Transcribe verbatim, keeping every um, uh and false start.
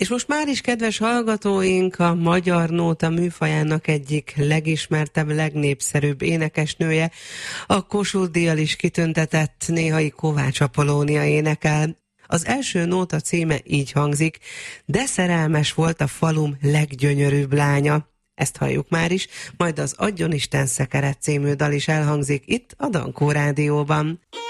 És most már is, kedves hallgatóink, a magyar nóta műfajának egyik legismertebb, legnépszerűbb énekesnője, a Kossuth-díjjal is kitüntetett Néhai Kovács Apollónia énekel. Az első nóta címe így hangzik: de szerelmes volt a falum leggyönyörűbb lánya. Ezt halljuk már is, majd az Adjon Isten szekeret című dal is elhangzik itt a Dankó Rádióban.